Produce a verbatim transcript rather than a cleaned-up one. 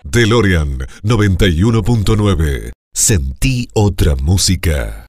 DeLorean noventa y uno punto nueve. Sentí otra música.